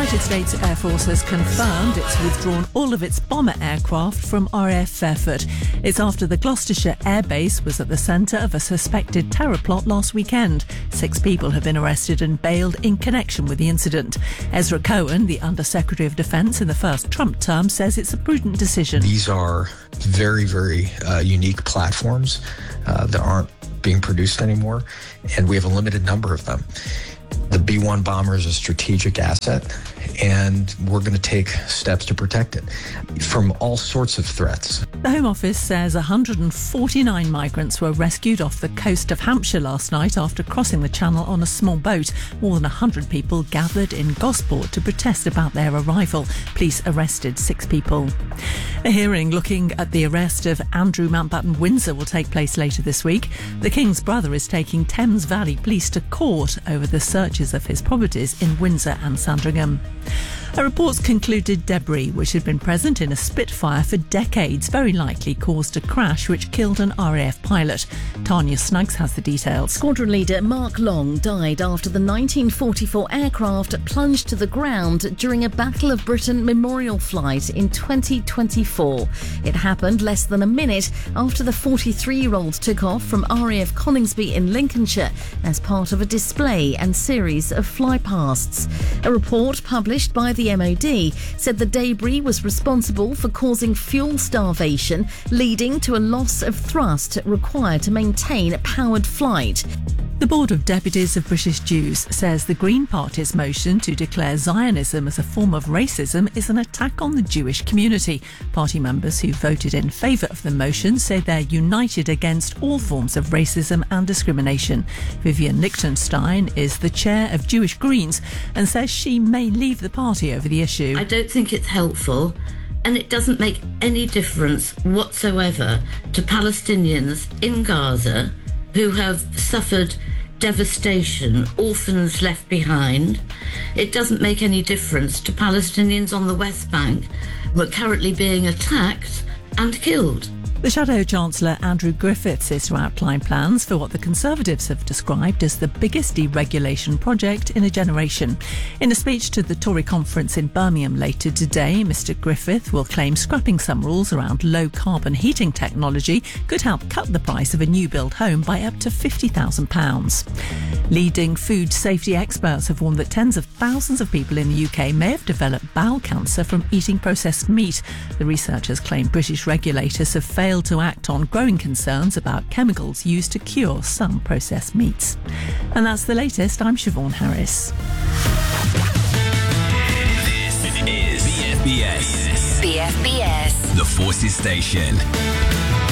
United States Air Force has confirmed it's withdrawn all of its bomber aircraft from RAF Fairford. It's after the Gloucestershire Air Base was at the centre of a suspected terror plot last weekend. 6 people have been arrested and bailed in connection with the incident. Ezra Cohen, the Under-Secretary of Defence in the first Trump term, says it's a prudent decision. These are very, very unique platforms that aren't being produced anymore, and we have a limited number of them. The B-1 bomber is a strategic asset, and we're going to take steps to protect it from all sorts of threats. The Home Office says 149 migrants were rescued off the coast of Hampshire last night after crossing the Channel on a small boat. More than 100 people gathered in Gosport to protest about their arrival. Police arrested 6 people. A hearing looking at the arrest of Andrew Mountbatten Windsor will take place later this week. The King's brother is taking Thames Valley Police to court over the searches of his properties in Windsor and Sandringham. A report's concluded debris, which had been present in a Spitfire for decades, very likely caused a crash which killed an RAF pilot. Tanya Snuggs has the details. Squadron leader Mark Long died after the 1944 aircraft plunged to the ground during a Battle of Britain memorial flight in 2024. It happened less than a minute after the 43-year-old took off from RAF Coningsby in Lincolnshire as part of a display and series of flypasts. A report published by the MOD said the debris was responsible for causing fuel starvation, leading to a loss of thrust required to maintain powered flight. The Board of Deputies of British Jews says the Green Party's motion to declare Zionism as a form of racism is an attack on the Jewish community. Party members who voted in favour of the motion say they're united against all forms of racism and discrimination. Vivian Lichtenstein is the chair of Jewish Greens and says she may leave the party over the issue. I don't think it's helpful, and it doesn't make any difference whatsoever to Palestinians in Gaza who have suffered devastation, orphans left behind. It doesn't make any difference to Palestinians on the West Bank who are currently being attacked and killed. The Shadow Chancellor Andrew Griffiths is to outline plans for what the Conservatives have described as the biggest deregulation project in a generation. In a speech to the Tory conference in Birmingham later today, Mr Griffith will claim scrapping some rules around low-carbon heating technology could help cut the price of a new-build home by up to £50,000. Leading food safety experts have warned that tens of thousands of people in the UK may have developed bowel cancer from eating processed meat. The researchers claim British regulators have failed to act on growing concerns about chemicals used to cure some processed meats. And that's the latest. I'm Siobhan Harris. This is BFBS. The Forces Station.